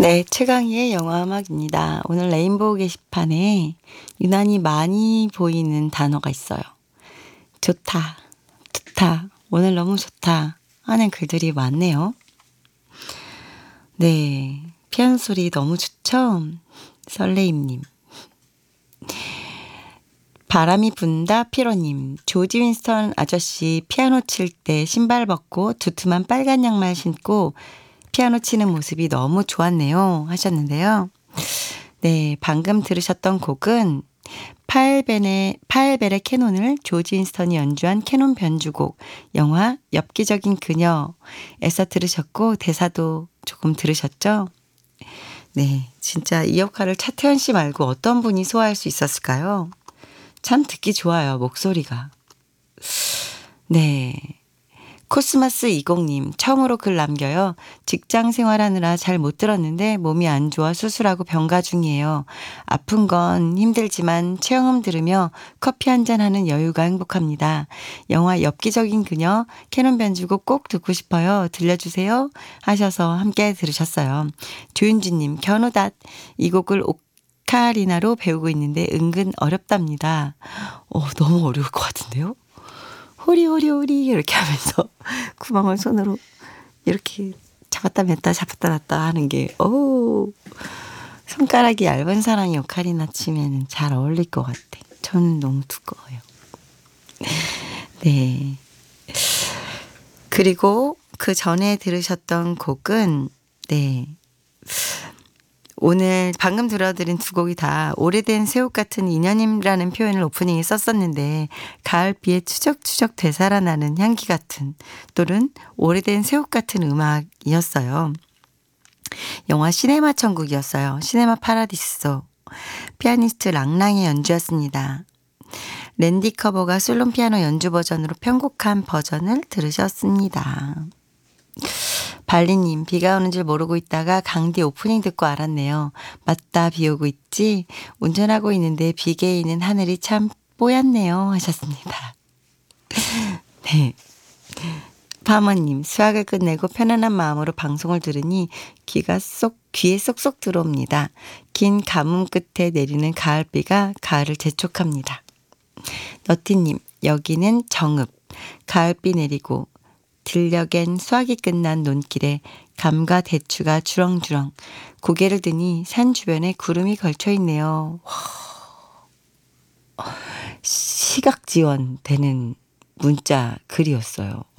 네, 최강희의 영화 음악입니다. 오늘 레인보우 게시판에 유난히 많이 보이는 단어가 있어요. 좋다, 좋다, 오늘 너무 좋다 하는 글들이 많네요. 네, 피아노 소리 너무 좋죠? 설레임님. 바람이 분다 피로님. 조지 윈스턴 아저씨 피아노 칠 때 신발 벗고 두툼한 빨간 양말 신고 피아노 치는 모습이 너무 좋았네요 하셨는데요. 네, 방금 들으셨던 곡은 파엘벨의 캐논을 조지 윈스턴이 연주한 캐논 변주곡 영화 엽기적인 그녀에서 들으셨고 대사도 조금 들으셨죠? 네, 진짜 이 역할을 차태현 씨 말고 어떤 분이 소화할 수 있었을까요? 참 듣기 좋아요, 목소리가. 네. 코스마스 20님 처음으로 글 남겨요. 직장 생활하느라 잘 못 들었는데 몸이 안 좋아 수술하고 병가 중이에요. 아픈 건 힘들지만 체험음 들으며 커피 한잔하는 여유가 행복합니다. 영화 엽기적인 그녀 캐논 변주곡 꼭 듣고 싶어요. 들려주세요 하셔서 함께 들으셨어요. 조윤주님 견우닷 이 곡을 오카리나로 배우고 있는데 은근 어렵답니다. 너무 어려울 것 같은데요? 호리호리호리 이렇게 하면서 구멍을 손으로 이렇게 잡았다 맸다 잡았다 놨다 하는 게 손가락이 얇은 사람이 오카리나 치면은 잘 어울릴 것 같아. 저는 너무 두꺼워요. 네. 그리고 그 전에 들으셨던 곡은 네. 오늘 방금 들려드린 두 곡이 다 오래된 새옷 같은 인연임이라는 표현을 오프닝에 썼었는데 가을비에 추적추적 되살아나는 향기 같은 또는 오래된 새옷 같은 음악이었어요. 영화 시네마 천국이었어요. 시네마 파라디소. 피아니스트 랑랑의 연주였습니다. 랜디 커버가 솔론 피아노 연주 버전으로 편곡한 버전을 들으셨습니다. 발리님 비가 오는 줄 모르고 있다가 강디 오프닝 듣고 알았네요. 맞다 비 오고 있지. 운전하고 있는데 비 개이는 하늘이 참 뽀얗네요 하셨습니다. 네. 파머님 수학을 끝내고 편안한 마음으로 방송을 들으니 귀에 쏙쏙 들어옵니다. 긴 가뭄 끝에 내리는 가을비가 가을을 재촉합니다. 너티님 여기는 정읍 가을비 내리고 들녘엔 수확이 끝난 논길에 감과 대추가 주렁주렁 고개를 드니 산 주변에 구름이 걸쳐 있네요. 시각 지원 되는 문자 글이었어요.